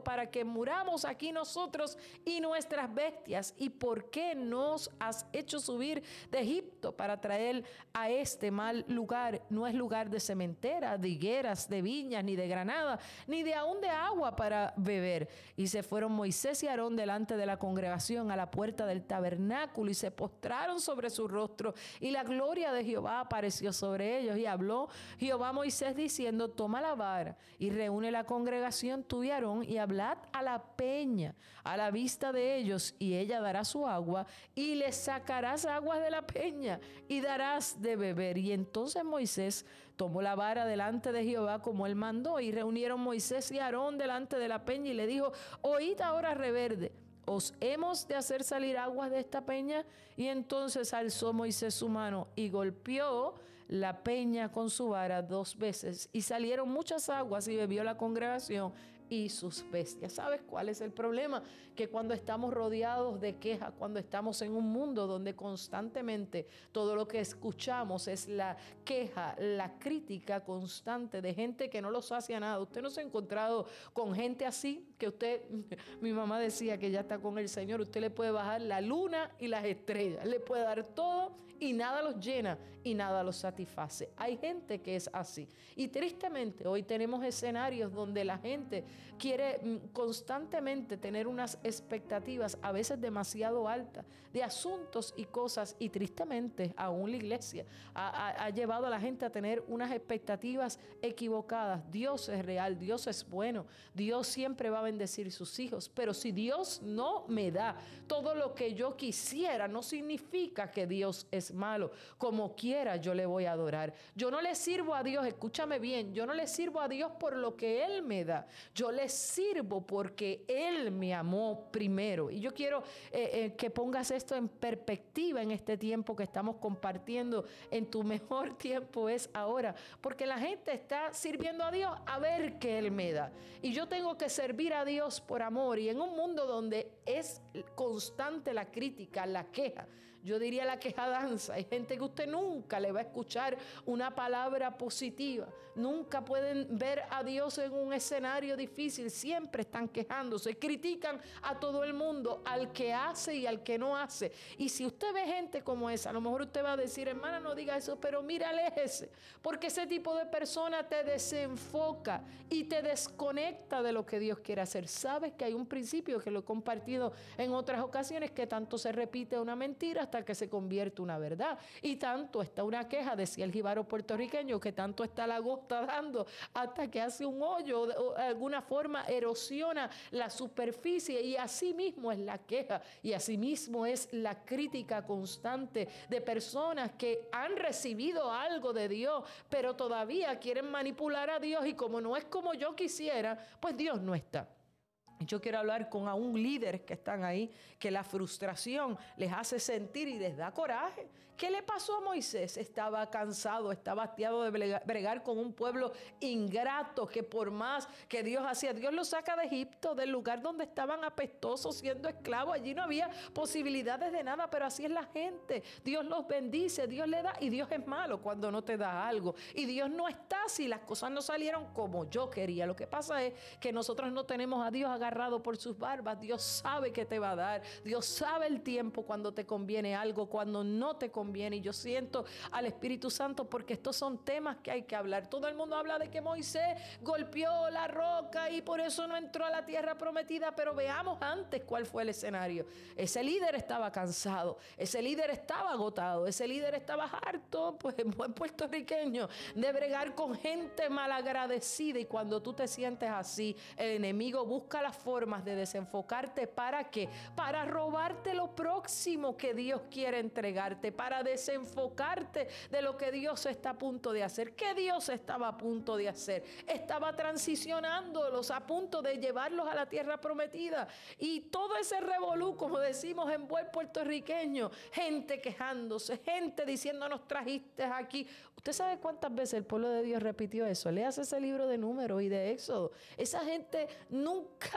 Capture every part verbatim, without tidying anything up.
para que muramos aquí nosotros y nuestras bestias? ¿Y por qué nos has hecho subir de Egipto para traer a este mal lugar? No es lugar de sementera, de higueras, de viñas, ni de granada, ni de aún de agua para beber. Y se fueron Moisés y Aarón delante de la congregación a la puerta del tabernáculo y se postraron sobre su rostro, y la gloria de Jehová apareció sobre ellos. Y habló Jehová a Moisés diciendo: toma la vara y reúne la congregación, tú y Aarón, y hablad a la peña a la vista de ellos, y ella dará su agua, y les sacarás aguas de la peña y darás de beber. Y entonces Moisés tomó la vara delante de Jehová como él mandó, y reunieron Moisés y Aarón delante de la peña, y le dijo: oíd ahora, reverde, ¿os hemos de hacer salir aguas de esta peña? Y entonces alzó Moisés su mano y golpeó la peña con su vara dos veces, y salieron muchas aguas, y bebió la congregación y sus bestias. ¿Sabes cuál es el problema? Que cuando estamos rodeados de quejas, cuando estamos en un mundo donde constantemente todo lo que escuchamos es la queja, la crítica constante de gente que no los hace nada. Usted no se ha encontrado con gente así, que usted, mi mamá decía que ya está con el Señor, usted le puede bajar la luna y las estrellas, le puede dar todo y nada los llena y nada los satisface. Hay gente que es así, y tristemente hoy tenemos escenarios donde la gente quiere constantemente tener unas expectativas a veces demasiado altas de asuntos y cosas, y tristemente aún la iglesia ha, ha, ha llevado a la gente a tener unas expectativas equivocadas. Dios es real, Dios es bueno, Dios siempre va a bendecir sus hijos, pero si Dios no me da todo lo que yo quisiera, no significa que Dios es malo. Como quiera yo le voy a adorar. Yo no le sirvo a Dios, escúchame bien, yo no le sirvo a Dios por lo que Él me da. Yo le sirvo porque Él me amó primero. Y yo quiero eh, eh, que pongas esto en perspectiva en este tiempo que estamos compartiendo. En tu mejor tiempo es ahora, porque la gente está sirviendo a Dios a ver qué Él me da. Y yo tengo que servir a Dios por amor. Y en un mundo donde es constante la crítica, la queja, yo diría la quejadanza, hay gente que usted nunca le va a escuchar una palabra positiva. Nunca pueden ver a Dios en un escenario difícil. Siempre están quejándose, critican a todo el mundo, al que hace y al que no hace. Y si usted ve gente como esa, a lo mejor usted va a decir: hermana, no diga eso, pero mira, aléjese, porque ese tipo de persona te desenfoca y te desconecta de lo que Dios quiere hacer. Sabes que hay un principio que lo he compartido en otras ocasiones, que tanto se repite una mentira hasta que se convierte una verdad, y tanto está una queja, decía el jíbaro puertorriqueño, que tanto está la gota dando hasta que hace un hoyo o de alguna forma erosiona la superficie. Y así mismo es la queja, y así mismo es la crítica constante de personas que han recibido algo de Dios, pero todavía quieren manipular a Dios, y como no es como yo quisiera, pues Dios no está. Yo quiero hablar con aún líderes que están ahí, que la frustración les hace sentir y les da coraje. ¿Qué le pasó a Moisés? Estaba cansado, estaba hastiado de bregar con un pueblo ingrato, que por más que Dios hacía, Dios los saca de Egipto, del lugar donde estaban apestosos siendo esclavos. Allí no había posibilidades de nada, pero así es la gente. Dios los bendice, Dios le da, y Dios es malo cuando no te da algo. Y Dios no está si las cosas no salieron como yo quería. Lo que pasa es que nosotros no tenemos a Dios agarrado por sus barbas. Dios sabe que te va a dar. Dios sabe el tiempo cuando te conviene algo, cuando no te conviene. Y yo siento al Espíritu Santo, porque estos son temas que hay que hablar. Todo el mundo habla de que Moisés golpeó la roca y por eso no entró a la tierra prometida, pero veamos antes cuál fue el escenario. Ese líder estaba cansado, ese líder estaba agotado, ese líder estaba harto, pues en buen puertorriqueño, de bregar con gente malagradecida. Y cuando tú te sientes así, el enemigo busca la formas de desenfocarte. ¿Para qué? Para robarte lo próximo que Dios quiere entregarte, para desenfocarte de lo que Dios está a punto de hacer. ¿Qué Dios estaba a punto de hacer? Estaba transicionándolos, a punto de llevarlos a la tierra prometida. Y todo ese revolú, como decimos en buen puertorriqueño, gente quejándose, gente diciendo: nos trajiste aquí. ¿Usted sabe cuántas veces el pueblo de Dios repitió eso? Léase ese libro de Números y de Éxodo. Esa gente nunca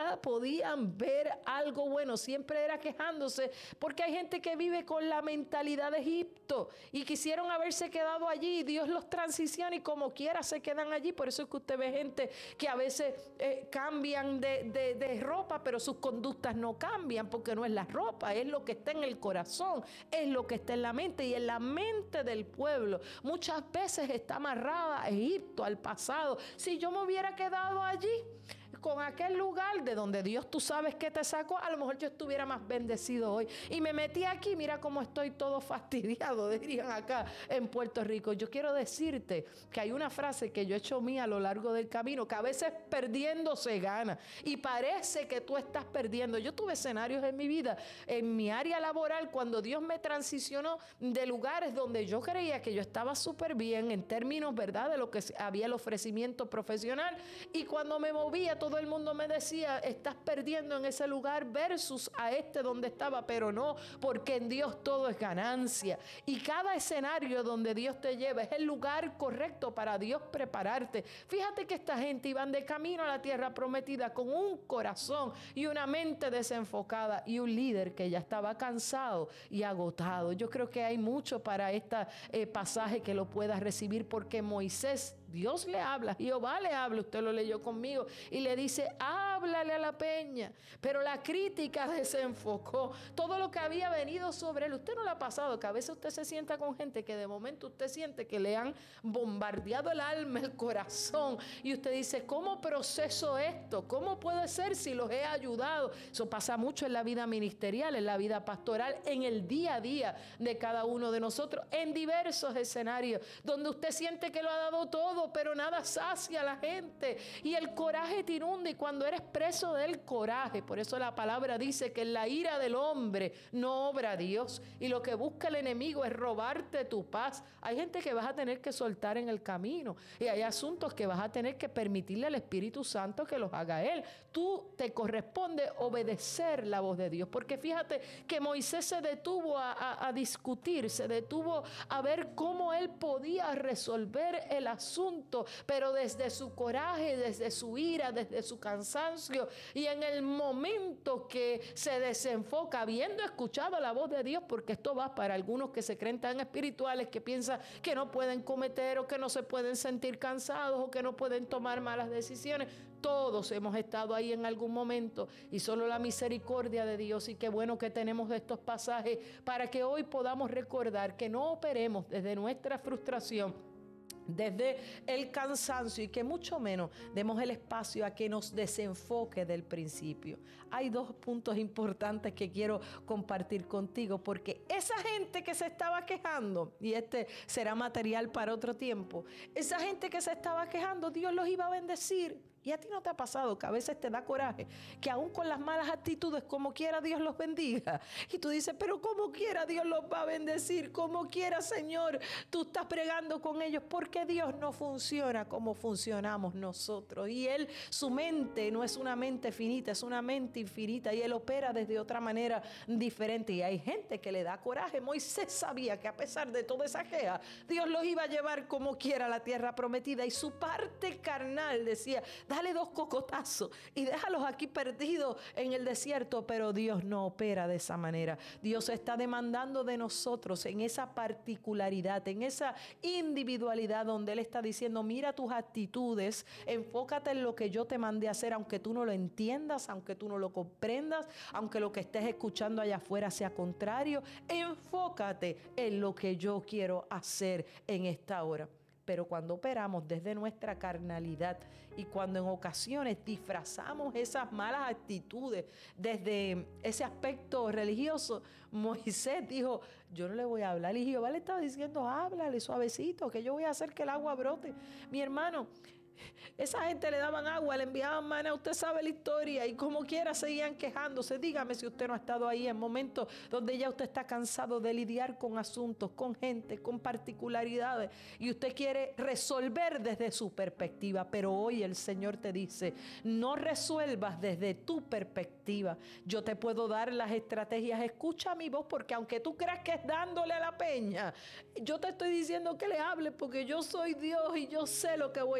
nada podían ver algo bueno, siempre era quejándose, porque hay gente que vive con la mentalidad de Egipto y quisieron haberse quedado allí, y Dios los transiciona y como quiera se quedan allí. Por eso es que usted ve gente que a veces eh, cambian de, de, de ropa, pero sus conductas no cambian, porque no es la ropa, es lo que está en el corazón, es lo que está en la mente, y en la mente del pueblo muchas veces está amarrada a Egipto, al pasado. Si yo me hubiera quedado allí, con aquel lugar de donde Dios tú sabes que te sacó, a lo mejor yo estuviera más bendecido hoy. Y me metí aquí, mira cómo estoy todo fastidiado, dirían acá en Puerto Rico. Yo quiero decirte que hay una frase que yo he hecho mía a lo largo del camino, que a veces perdiendo se gana. Y parece que tú estás perdiendo. Yo tuve escenarios en mi vida, en mi área laboral, cuando Dios me transicionó de lugares donde yo creía que yo estaba súper bien en términos, ¿verdad?, de lo que había el ofrecimiento profesional. Y cuando me movía, todo el mundo me decía, estás perdiendo en ese lugar versus a este donde estaba, pero no, porque en Dios todo es ganancia. Y cada escenario donde Dios te lleva es el lugar correcto para Dios prepararte. Fíjate que esta gente iban de camino a la tierra prometida con un corazón y una mente desenfocada y un líder que ya estaba cansado y agotado. Yo creo que hay mucho para este eh, pasaje que lo puedas recibir, porque Moisés, Dios le habla, Jehová le habla, usted lo leyó conmigo, y le dice, háblale a la peña. Pero la crítica desenfocó todo lo que había venido sobre él. Usted no le ha pasado que a veces usted se sienta con gente que de momento usted siente que le han bombardeado el alma, el corazón, y usted dice, ¿cómo proceso esto? ¿Cómo puede ser si los he ayudado? Eso pasa mucho en la vida ministerial, en la vida pastoral, en el día a día de cada uno de nosotros, en diversos escenarios donde usted siente que lo ha dado todo, pero nada sacia a la gente y el coraje te inunda, y cuando eres preso del coraje, por eso la palabra dice que en la ira del hombre no obra Dios, y lo que busca el enemigo es robarte tu paz. Hay gente que vas a tener que soltar en el camino, y hay asuntos que vas a tener que permitirle al Espíritu Santo que los haga Él. Tú te corresponde obedecer la voz de Dios, porque fíjate que Moisés se detuvo a, a, a discutir, se detuvo a ver cómo él podía resolver el asunto, pero desde su coraje, desde su ira, desde su cansancio, y en el momento que se desenfoca, habiendo escuchado la voz de Dios, porque esto va para algunos que se creen tan espirituales, que piensan que no pueden cometer o que no se pueden sentir cansados o que no pueden tomar malas decisiones. Todos hemos estado ahí en algún momento, y solo la misericordia de Dios, y qué bueno que tenemos estos pasajes para que hoy podamos recordar que no operemos desde nuestra frustración, desde el cansancio, y que mucho menos demos el espacio a que nos desenfoque del principio. Hay dos puntos importantes que quiero compartir contigo, porque esa gente que se estaba quejando, y este será material para otro tiempo, esa gente que se estaba quejando, Dios los iba a bendecir. ¿Y a ti no te ha pasado que a veces te da coraje que aún con las malas actitudes, como quiera Dios los bendiga? Y tú dices, pero como quiera Dios los va a bendecir, como quiera, Señor, tú estás bregando con ellos, porque Dios no funciona como funcionamos nosotros. Y Él, su mente no es una mente finita, es una mente infinita, y Él opera desde otra manera diferente. Y hay gente que le da coraje. Moisés sabía que a pesar de toda esa queja, Dios los iba a llevar como quiera a la tierra prometida, y su parte carnal decía, dale dos cocotazos y déjalos aquí perdidos en el desierto. Pero Dios no opera de esa manera. Dios está demandando de nosotros en esa particularidad, en esa individualidad, donde Él está diciendo, mira tus actitudes, enfócate en lo que yo te mandé a hacer, aunque tú no lo entiendas, aunque tú no lo comprendas, aunque lo que estés escuchando allá afuera sea contrario, enfócate en lo que yo quiero hacer en esta hora. Pero cuando operamos desde nuestra carnalidad, y cuando en ocasiones disfrazamos esas malas actitudes desde ese aspecto religioso, Moisés dijo, yo no le voy a hablar. Y Jehová le estaba diciendo, háblale suavecito, que yo voy a hacer que el agua brote. Mi hermano, esa gente le daban agua, le enviaban maná, usted sabe la historia, y como quiera seguían quejándose. Dígame si usted no ha estado ahí en momentos donde ya usted está cansado de lidiar con asuntos, con gente, con particularidades, y usted quiere resolver desde su perspectiva. Pero hoy el Señor te dice, no resuelvas desde tu perspectiva. Yo te puedo dar las estrategias, escucha mi voz, porque aunque tú creas que es dándole a la peña, yo te estoy diciendo que le hables, porque yo soy Dios y yo sé lo que voy a hacer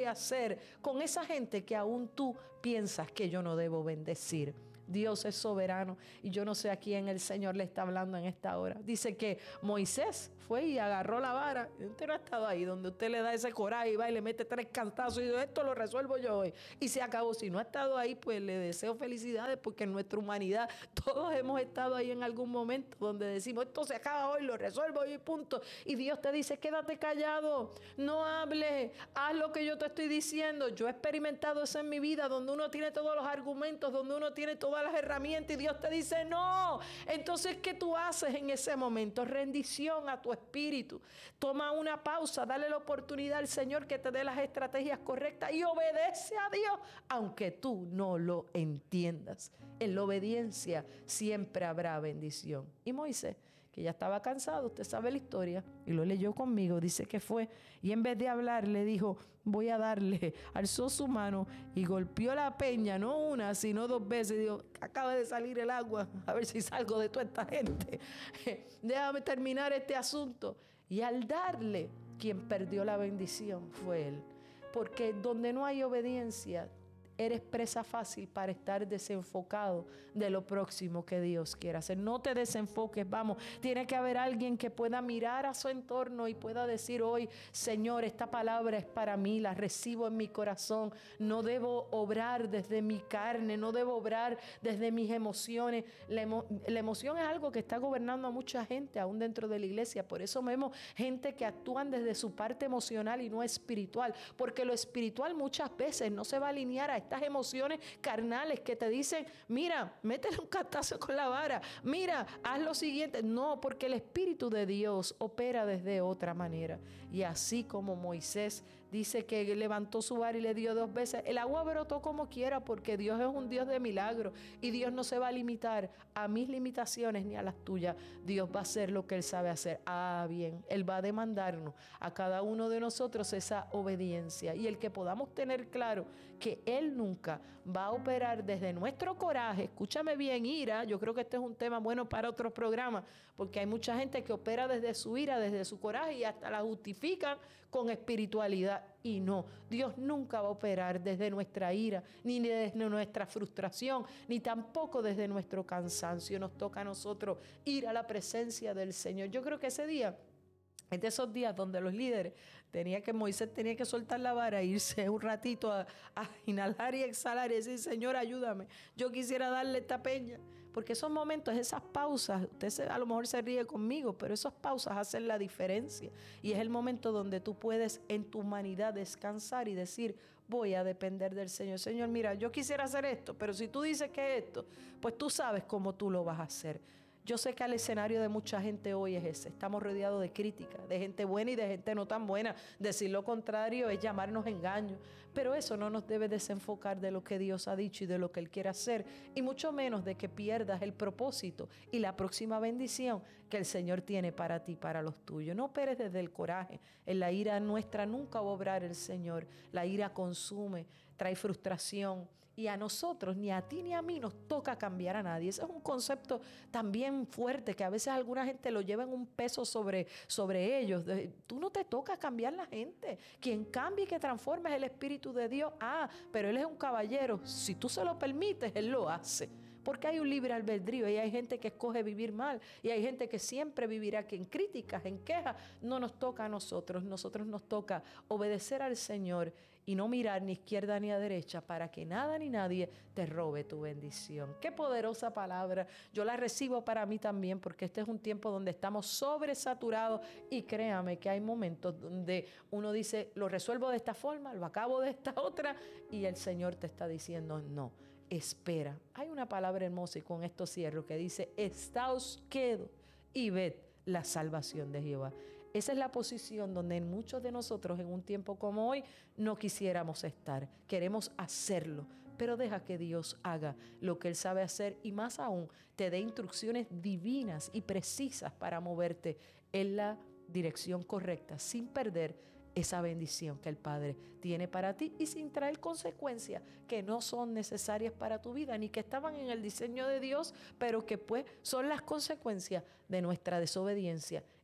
hacer con esa gente que aún tú piensas que yo no debo bendecir? Dios es soberano y yo no sé a quién el Señor le está hablando en esta hora. Dice que Moisés fue y agarró la vara. Usted no ha estado ahí donde usted le da ese coraje y va y le mete tres cantazos y dice, esto lo resuelvo yo hoy. Y se acabó. Si no ha estado ahí, pues le deseo felicidades, porque en nuestra humanidad todos hemos estado ahí en algún momento donde decimos, esto se acaba hoy, lo resuelvo hoy, punto. Y Dios te dice, quédate callado, no hables, haz lo que yo te estoy diciendo. Yo he experimentado eso en mi vida, donde uno tiene todos los argumentos, donde uno tiene todas las herramientas y Dios te dice no. Entonces, ¿qué tú haces en ese momento? Rendición a tu espíritu. Toma una pausa, dale la oportunidad al Señor que te dé las estrategias correctas y obedece a Dios, aunque tú no lo entiendas. En la obediencia siempre habrá bendición. Y Moisés, que ya estaba cansado, usted sabe la historia, y lo leyó conmigo, dice que fue, y en vez de hablar le dijo, voy a darle, alzó su mano y golpeó la peña, no una, sino dos veces, y dijo, acaba de salir el agua, a ver si salgo de toda esta gente, déjame terminar este asunto. Y al darle, quien perdió la bendición fue él, porque donde no hay obediencia, eres presa fácil para estar desenfocado de lo próximo que Dios quiere hacer. No te desenfoques, vamos. Tiene que haber alguien que pueda mirar a su entorno y pueda decir hoy, Señor, esta palabra es para mí, la recibo en mi corazón. No debo obrar desde mi carne, no debo obrar desde mis emociones. La, emo la emoción es algo que está gobernando a mucha gente, aún dentro de la iglesia. Por eso vemos gente que actúan desde su parte emocional y no espiritual, porque lo espiritual muchas veces no se va a alinear a estas emociones carnales que te dicen, mira, métele un cantazo con la vara, mira, haz lo siguiente. No, porque el Espíritu de Dios opera desde otra manera. Y así como Moisés dice que levantó su vara y le dio dos veces, el agua brotó como quiera, porque Dios es un Dios de milagros y Dios no se va a limitar a mis limitaciones ni a las tuyas. Dios va a hacer lo que Él sabe hacer. Ah, bien, Él va a demandarnos a cada uno de nosotros esa obediencia, y el que podamos tener claro que Él nunca va a operar desde nuestro coraje. Escúchame bien, ira. Yo creo que este es un tema bueno para otros programas, porque hay mucha gente que opera desde su ira, desde su coraje, y hasta la justifican con espiritualidad. Y no, Dios nunca va a operar desde nuestra ira, ni desde nuestra frustración, ni tampoco desde nuestro cansancio. Nos toca a nosotros ir a la presencia del Señor. Yo creo que ese día es de esos días donde los líderes tenía que, Moisés tenía que soltar la vara e irse un ratito a, a inhalar y exhalar y decir, Señor, ayúdame, yo quisiera darle esta peña. Porque esos momentos, esas pausas, usted se, a lo mejor se ríe conmigo, pero esas pausas hacen la diferencia. Y es el momento donde tú puedes en tu humanidad descansar y decir, voy a depender del Señor. Señor, mira, yo quisiera hacer esto, pero si tú dices que esto, pues tú sabes cómo tú lo vas a hacer. Yo sé que el escenario de mucha gente hoy es ese. Estamos rodeados de crítica, de gente buena y de gente no tan buena. Decir lo contrario es llamarnos engaño. Pero eso no nos debe desenfocar de lo que Dios ha dicho y de lo que Él quiere hacer. Y mucho menos de que pierdas el propósito y la próxima bendición que el Señor tiene para ti, para los tuyos. No operes desde el coraje. En la ira nuestra nunca va a obrar el Señor. La ira consume, trae frustración. Y a nosotros, ni a ti ni a mí, nos toca cambiar a nadie. Ese es un concepto también fuerte, que a veces alguna gente lo lleva en un peso sobre, sobre ellos. Tú no te toca cambiar la gente. Quien cambia y que transforma es el Espíritu de Dios. Ah, pero Él es un caballero. Si tú se lo permites, Él lo hace. Porque hay un libre albedrío y hay gente que escoge vivir mal y hay gente que siempre vivirá que en críticas, en quejas. No nos toca a nosotros. Nosotros nos toca obedecer al Señor y no mirar ni izquierda ni a derecha para que nada ni nadie te robe tu bendición. Qué poderosa palabra. Yo la recibo para mí también, porque este es un tiempo donde estamos sobresaturados y créame que hay momentos donde uno dice, lo resuelvo de esta forma, lo acabo de esta otra, y el Señor te está diciendo no. Espera. Hay una palabra hermosa y con esto cierro que dice, estáos quedo y ved la salvación de Jehová. Esa es la posición donde muchos de nosotros en un tiempo como hoy no quisiéramos estar. Queremos hacerlo, pero deja que Dios haga lo que Él sabe hacer y más aún te dé instrucciones divinas y precisas para moverte en la dirección correcta sin perder esa bendición que el Padre tiene para ti y sin traer consecuencias que no son necesarias para tu vida ni que estaban en el diseño de Dios, pero que pues son las consecuencias de nuestra desobediencia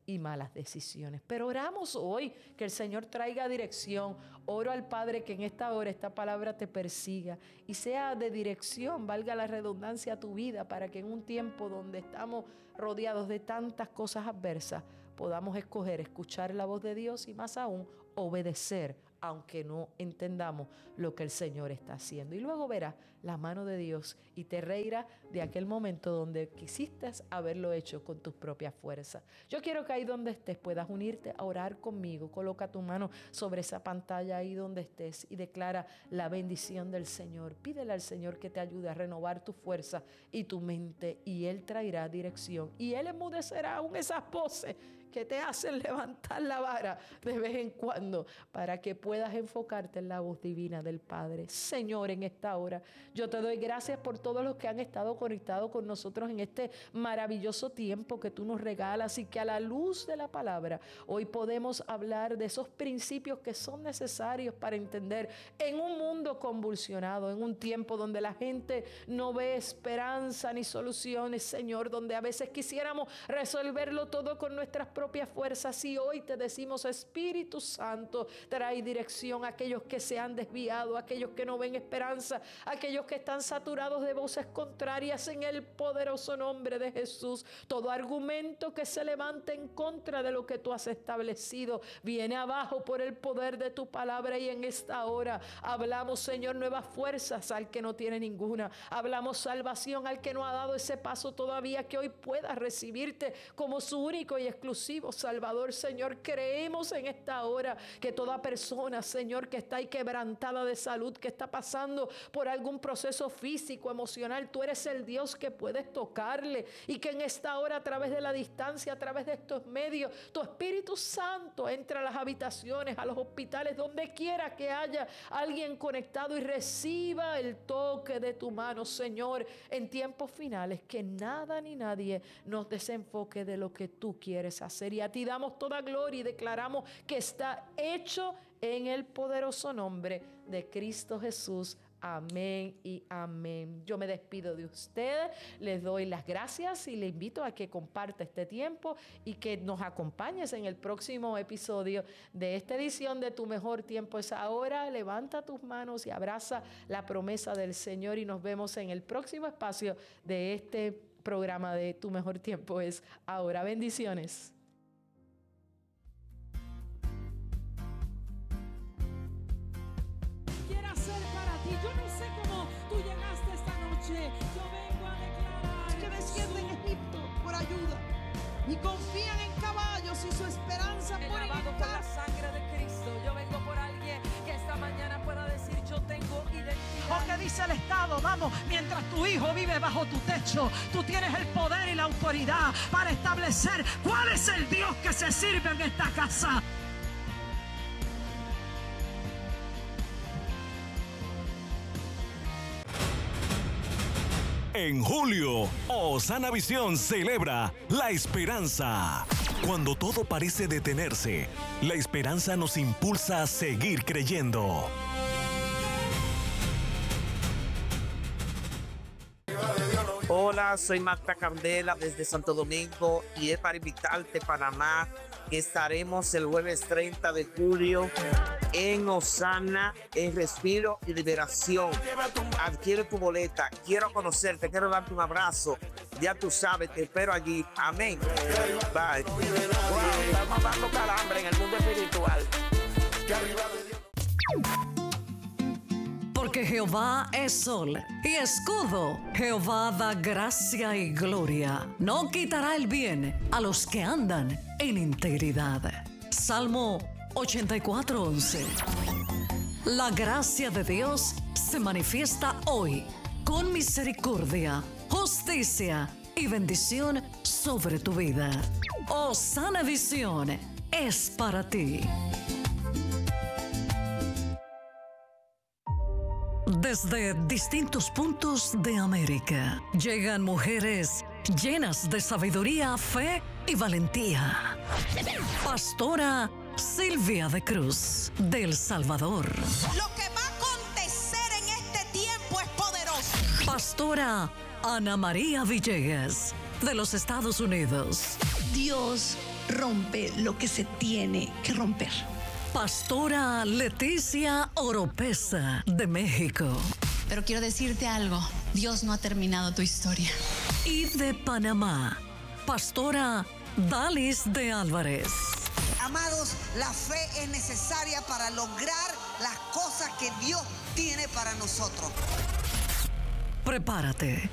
y malas decisiones. Pero oramos hoy que el Señor traiga dirección. Oro al Padre que en esta hora esta palabra te persiga y sea de dirección, valga la redundancia, a tu vida, para que en un tiempo donde estamos rodeados de tantas cosas adversas podamos escoger escuchar la voz de Dios y más aún obedecer, aunque no entendamos lo que el Señor está haciendo. Y luego verás la mano de Dios y te reirás de aquel momento donde quisiste haberlo hecho con tus propias fuerzas. Yo quiero que ahí donde estés puedas unirte a orar conmigo. Coloca tu mano sobre esa pantalla ahí donde estés y declara la bendición del Señor. Pídele al Señor que te ayude a renovar tu fuerza y tu mente, y Él traerá dirección. Y Él enmudecerá aún esas voces que te hacen levantar la vara de vez en cuando para que puedas enfocarte en la voz divina del Padre. Señor, en esta hora yo te doy gracias por todos los que han estado conectados con nosotros en este maravilloso tiempo que tú nos regalas, y que a la luz de la palabra hoy podemos hablar de esos principios que son necesarios para entender en un mundo convulsionado, en un tiempo donde la gente no ve esperanza ni soluciones, Señor, donde a veces quisiéramos resolverlo todo con nuestras propias propias fuerzas. Y hoy te decimos, Espíritu Santo, trae dirección a aquellos que se han desviado, a aquellos que no ven esperanza, a aquellos que están saturados de voces contrarias. En el poderoso nombre de Jesús, todo argumento que se levante en contra de lo que tú has establecido viene abajo por el poder de tu palabra. Y en esta hora hablamos, Señor, nuevas fuerzas al que no tiene ninguna. Hablamos salvación al que no ha dado ese paso todavía, que hoy pueda recibirte como su único y exclusivo Salvador. Señor, creemos en esta hora que toda persona, Señor, que está ahí quebrantada de salud, que está pasando por algún proceso físico, emocional, tú eres el Dios que puedes tocarle, y que en esta hora, a través de la distancia, a través de estos medios, tu Espíritu Santo entra a las habitaciones, a los hospitales, donde quiera que haya alguien conectado, y reciba el toque de tu mano, Señor, en tiempos finales. Que nada ni nadie nos desenfoque de lo que tú quieres hacer. Y a ti damos toda gloria y declaramos que está hecho en el poderoso nombre de Cristo Jesús. Amén y amén. Yo me despido de ustedes, les doy las gracias y les invito a que comparta este tiempo y que nos acompañes en el próximo episodio de esta edición de Tu Mejor Tiempo es Ahora. Levanta tus manos y abraza la promesa del Señor, y nos vemos en el próximo espacio de este programa de Tu Mejor Tiempo es Ahora. Bendiciones. Yo no sé cómo tú llegaste esta noche. Yo vengo a declarar que descienden en Egipto por ayuda y confían en caballos y su esperanza ponen en por la sangre de Cristo. Yo vengo por alguien que esta mañana pueda decir: yo tengo identidad. O que dice el Estado: vamos, mientras tu hijo vive bajo tu techo, tú tienes el poder y la autoridad para establecer cuál es el Dios que se sirve en esta casa. En julio, Osana Visión celebra la esperanza. Cuando todo parece detenerse, la esperanza nos impulsa a seguir creyendo. Hola, soy Marta Candela desde Santo Domingo, y es para invitarte a Panamá, que estaremos el jueves treinta de julio en Osana, en Respiro y Liberación. Adquiere tu boleta, quiero conocerte, quiero darte un abrazo. Ya tú sabes, te espero allí. Amén. Bye. Wow, estamos dando calambre en el mundo espiritual. Porque Jehová es sol y escudo. Jehová da gracia y gloria. No quitará el bien a los que andan en integridad. Salmo ochenta y cuatro, once. La gracia de Dios se manifiesta hoy con misericordia, justicia y bendición sobre tu vida. Osana Visión es para ti. Desde distintos puntos de América llegan mujeres llenas de sabiduría, fe y valentía. Pastora Silvia de Cruz, de El Salvador. Lo que va a acontecer en este tiempo es poderoso. Pastora Ana María Villegas, de los Estados Unidos. Dios rompe lo que se tiene que romper. Pastora Leticia Oropesa de México. Pero quiero decirte algo, Dios no ha terminado tu historia. Y de Panamá, Pastora Dalis de Álvarez. Amados, la fe es necesaria para lograr las cosas que Dios tiene para nosotros. Prepárate,